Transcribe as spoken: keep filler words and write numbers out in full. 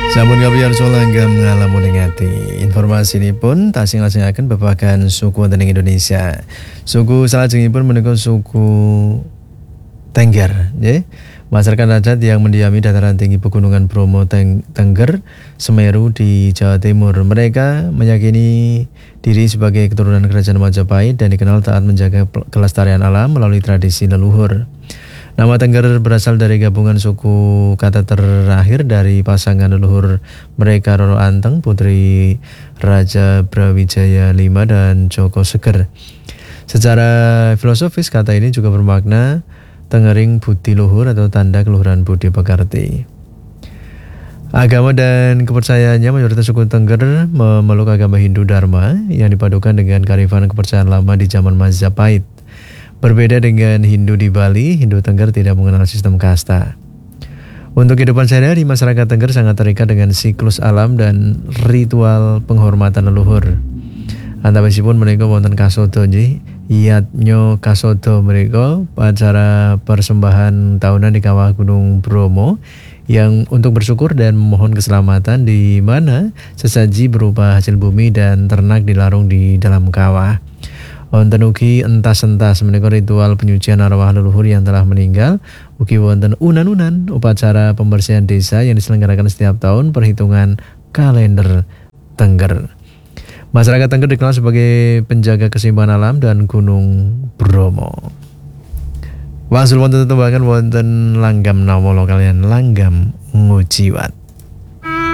Sampun kapiyarsa langgam ngalamun ing ati. Informasi ini pun tasing lajengaken babagan suku wonten ing Indonesia. Suku salajengipun menika suku Tengger, nggih. Masyarakat adat yang mendiami dataran tinggi pegunungan Bromo Teng Tengger, Semeru di Jawa Timur. Mereka meyakini diri sebagai keturunan kerajaan Majapahit dan dikenal taat menjaga kelestarian alam melalui tradisi leluhur. Nama Tengger berasal dari gabungan suku kata terakhir dari pasangan leluhur mereka Roro Anteng, Putri Raja Brawijaya lima dan Joko Seger. Secara filosofis kata ini juga bermakna Tengering Budi Luhur atau tanda keluhuran budi pekerti. Agama dan kepercayaannya mayoritas suku Tengger memeluk agama Hindu Dharma yang dipadukan dengan kearifan kepercayaan lama di zaman Majapahit. Berbeda dengan Hindu di Bali, Hindu Tengger tidak mengenal sistem kasta. Untuk kehidupan sehari-hari, masyarakat Tengger sangat terikat dengan siklus alam dan ritual penghormatan leluhur. Antawisipun menika wonten kasodo nggih, Yatnyo kasodo menika acara persembahan tahunan di kawah Gunung Bromo yang untuk bersyukur dan memohon keselamatan di mana sesaji berupa hasil bumi dan ternak dilarung di dalam kawah. Wonten ugi entas-entas menika ritual penyucian arwah leluhur yang telah meninggal. Ugi wonten unan-unan upacara pembersihan desa yang diselenggarakan setiap tahun perhitungan kalender Tengger. Masyarakat Tengger dikenal sebagai penjaga keseimbangan alam dan Gunung Bromo. Wangsul wonten tetembangan wonten langgam nawala kalian langgam ngujiwat.